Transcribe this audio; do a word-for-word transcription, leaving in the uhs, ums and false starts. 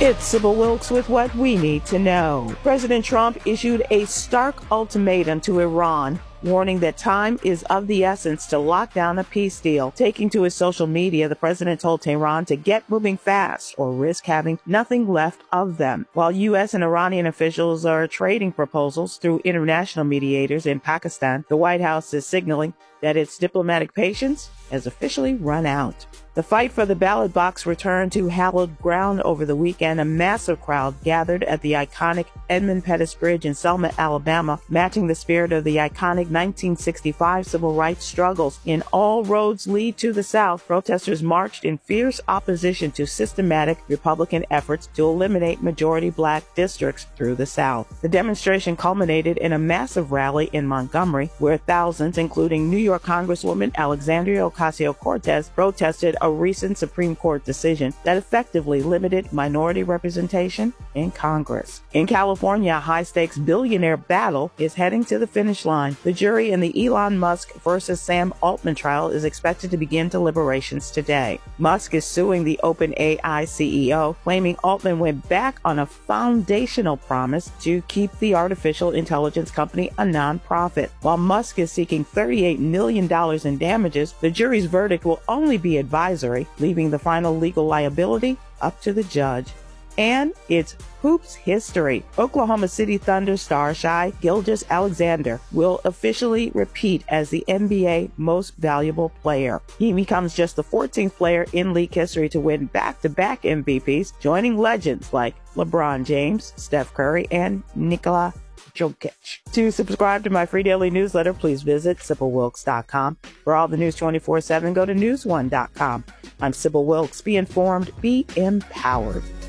It's Sybil Wilkes with what we need to know. President Trump issued a stark ultimatum to Iran, warning that time is of the essence to lock down a peace deal. Taking to his social media, the president told Tehran to get moving fast or risk having nothing left of them. While U S and Iranian officials are trading proposals through international mediators in Pakistan, the White House is signaling that its diplomatic patience has officially run out. The fight for the ballot box returned to hallowed ground over the weekend. A massive crowd gathered at the iconic Edmund Pettus Bridge in Selma, Alabama, matching the spirit of the iconic nineteen sixty-five civil rights struggles. In All Roads Lead to the South, protesters marched in fierce opposition to systematic Republican efforts to eliminate majority black districts through the South. The demonstration culminated in a massive rally in Montgomery, where thousands, including New York Congresswoman Alexandria Ocasio-Cortez, protested a recent Supreme Court decision that effectively limited minority representation in Congress. In California, a high-stakes billionaire battle is heading to the finish line. The jury in the Elon Musk versus Sam Altman trial is expected to begin deliberations today. Musk is suing the OpenAI C E O, claiming Altman went back on a foundational promise to keep the artificial intelligence company a nonprofit. While Musk is seeking thirty-eight million dollars in damages, the jury's verdict will only be advisory, leaving the final legal liability up to the judge. And it's hoops history. Oklahoma City Thunder star Shai Gilgeous-Alexander will officially repeat as the N B A Most Valuable Player. He becomes just the fourteenth player in league history to win back-to-back M V Ps, joining legends like LeBron James, Steph Curry, and Nikola Jokic. To subscribe to my free daily newsletter, please visit Sybil Wilkes dot com. For all the news twenty-four seven, go to news one dot com. I'm Sybil Wilkes. Be informed, be empowered.